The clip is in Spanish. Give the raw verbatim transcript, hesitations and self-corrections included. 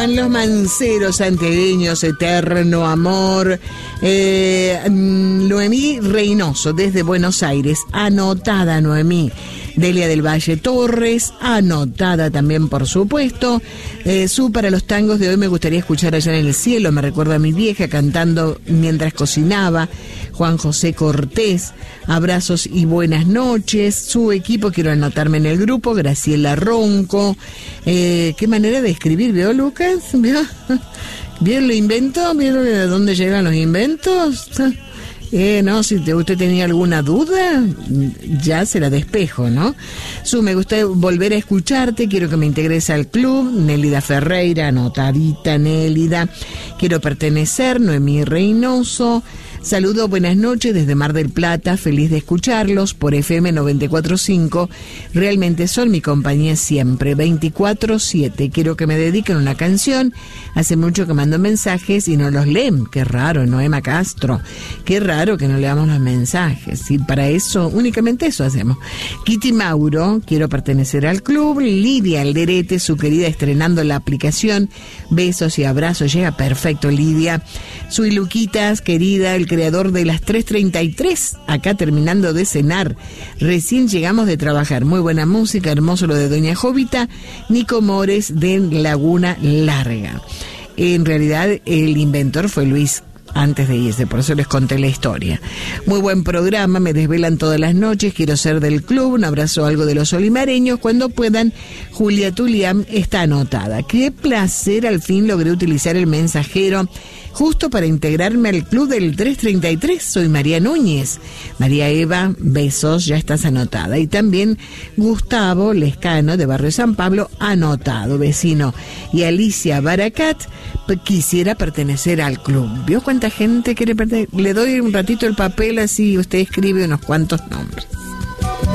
Los Manceros santiagueños, Eterno Amor. eh, Noemí Reynoso desde Buenos Aires, anotada Noemí. Delia del Valle Torres, anotada también por supuesto. eh, Su para los tangos de hoy me gustaría escuchar allá en el cielo, me recuerda a mi vieja cantando mientras cocinaba. Juan José Cortés, abrazos y buenas noches. Su equipo, quiero anotarme en el grupo. Graciela Ronco. eh, Qué manera de escribir, ¿vio, Lucas? ¿Vio? ¿Vio lo invento? ¿Vio de dónde llegan los inventos? Eh, no, si te, usted tenía alguna duda, ya se la despejo, ¿no? Su, me gusta volver a escucharte, quiero que me integres al club. Nélida Ferreira, anotadita Nélida. Quiero pertenecer, Noemí Reynoso. Saludo, buenas noches desde Mar del Plata, feliz de escucharlos por F M noventa y cuatro punto cinco. Realmente son mi compañía siempre, veinticuatro siete. Quiero que me dediquen una canción. Hace mucho que mando mensajes y no los leen. Qué raro, Noema Castro. Qué raro que no leamos los mensajes. Y para eso, únicamente eso hacemos. Kitty Mauro, quiero pertenecer al club. Lidia Alderete, su querida, estrenando la aplicación. Besos y abrazos. Llega perfecto, Lidia. Soy Luquitas, querida, el creador de las tres treinta y tres, acá terminando de cenar. Recién llegamos de trabajar. Muy buena música, hermoso lo de Doña Jovita. Nico Mores de Laguna Larga. En realidad, el inventor fue Luis antes de irse, por eso les conté la historia. Muy buen programa, me desvelan todas las noches, quiero ser del club, un abrazo algo de los olimareños, cuando puedan. Julia Tuliam está anotada. Qué placer, al fin logré utilizar el mensajero justo para integrarme al club del tres treinta y tres. Soy María Núñez. María Eva, besos, ya estás anotada. Y también Gustavo Lescano de Barrio San Pablo, anotado, vecino. Y Alicia Baracat, quisiera pertenecer al club. ¿Vio cuánta gente quiere pertenecer? Le doy un ratito el papel, así usted escribe unos cuantos nombres.